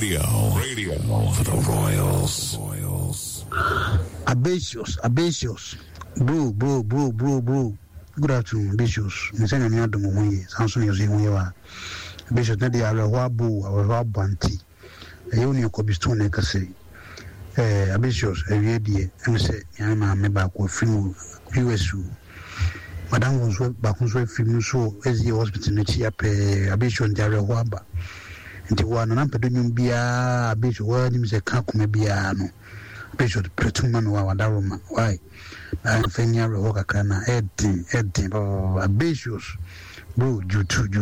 Radio for the Royals. Abasius. Bro. Good afternoon, Abasius. Msanya ni ado muhuye. Samson yosi muhuye wa. Abasius na di awewabu anti. Eyo ni okobistone kase. Abasius ewie die emse nyama meba ko film USU. Madam was back on film so ezi hospital na chi ape Abasius ndi awewabu. Nti wana na pedonyum bia Abasius wa ni mse ka kuma bia no. Abasius pretuma no wa wadaroma. Why? Na fenya rehoka kana Eddie Abasius bro jutu